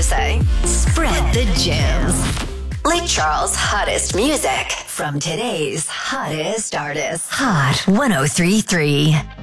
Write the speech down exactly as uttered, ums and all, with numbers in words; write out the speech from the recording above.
say. Spread the jams. Lake Charles' hottest music from today's hottest artists. Hot one oh three point three.